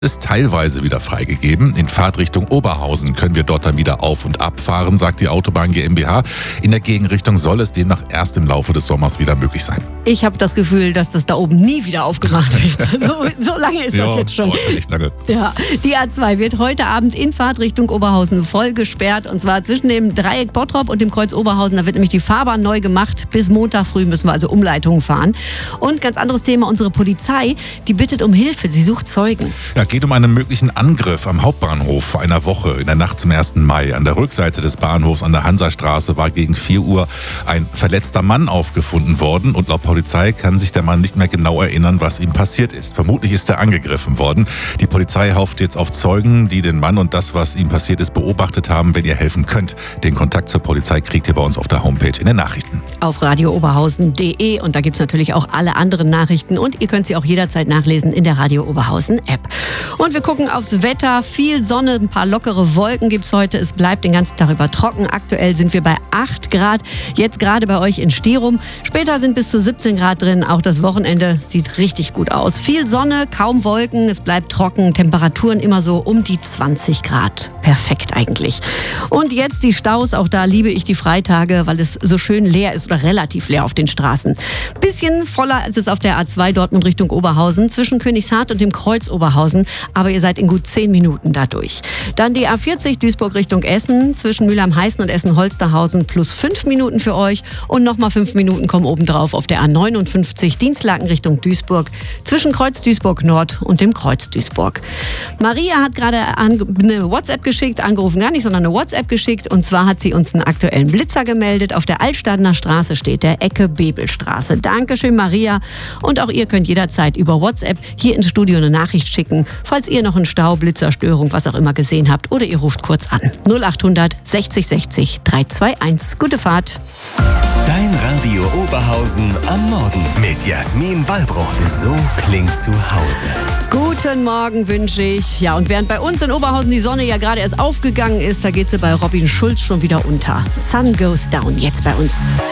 Ist teilweise wieder freigegeben. In Fahrtrichtung Oberhausen können wir dort dann wieder auf- und abfahren, sagt die Autobahn GmbH. In der Gegenrichtung soll es demnach erst im Laufe des Sommers wieder möglich sein. Ich habe das Gefühl, dass das da oben nie wieder aufgemacht wird. So lange ist das jetzt schon. Dauert ja nicht lange. Ja, die A2 wird heute Abend in Fahrtrichtung Oberhausen voll gesperrt. Und zwar zwischen dem Dreieck Bottrop und dem Kreuz Oberhausen. Da wird nämlich die Fahrbahn neu gemacht. Bis Montag früh müssen wir also Umleitungen fahren. Und ganz anderes Thema, unsere Polizei, die bittet um Hilfe. Sie sucht Zeugen. Ja, geht um einen möglichen Angriff am Hauptbahnhof vor einer Woche in der Nacht zum 1. Mai. An der Rückseite des Bahnhofs an der Hansastraße war gegen 4 Uhr ein verletzter Mann aufgefunden worden. Und laut Polizei kann sich der Mann nicht mehr genau erinnern, was ihm passiert ist. Vermutlich ist er angegriffen worden. Die Polizei hofft jetzt auf Zeugen, die den Mann und das, was ihm passiert ist, beobachtet haben, wenn ihr helfen könnt. Den Kontakt zur Polizei kriegt ihr bei uns auf der Homepage in den Nachrichten. Auf radiooberhausen.de, und da gibt es natürlich auch alle anderen Nachrichten und ihr könnt sie auch jederzeit nachlesen in der Radio Oberhausen App. Und wir gucken aufs Wetter. Viel Sonne, ein paar lockere Wolken gibt es heute. Es bleibt den ganzen Tag über trocken. Aktuell sind wir bei 8 Grad. Jetzt gerade bei euch in Stirum. Später sind bis zu 17 Grad drin. Auch das Wochenende sieht richtig gut aus. Viel Sonne, kaum Wolken. Es bleibt trocken. Temperaturen immer so um die 20 Grad. Perfekt eigentlich. Und jetzt die Staus. Auch da liebe ich die Freitage, weil es so schön leer ist oder relativ leer auf den Straßen. Bisschen voller als es auf der A2 Dortmund Richtung Oberhausen zwischen Königshardt und dem Kreuz Oberhausen. Aber ihr seid in gut 10 Minuten dadurch. Dann die A40 Duisburg Richtung Essen zwischen Mülheim-Heißen und Essen-Holsterhausen plus 5 Minuten für euch. Und nochmal 5 Minuten kommen obendrauf auf der A59 Dienstlaken Richtung Duisburg zwischen Kreuz Duisburg Nord und dem Kreuz Duisburg. Maria hat gerade eine WhatsApp geschickt, angerufen gar nicht, sondern eine WhatsApp geschickt. Und zwar hat sie uns einen aktuellen Blitzer gemeldet. Auf der Altstadener Straße steht der Ecke Bebelstraße. Dankeschön, Maria. Und auch ihr könnt jederzeit über WhatsApp hier ins Studio eine Nachricht schicken, falls ihr noch einen Stau, Blitzer, Störung, was auch immer gesehen habt. Oder ihr ruft kurz an. 0800 60 60 321. Gute Fahrt. Dein Radio Oberhausen am Morgen mit Jasmin Wallbrot. So klingt zu Hause. Guten Morgen wünsche ich. Ja, und während bei uns in Oberhausen die Sonne ja gerade erst aufgegangen ist, da geht sie bei Robin Schulz schon wieder unter. Sun goes down jetzt bei uns.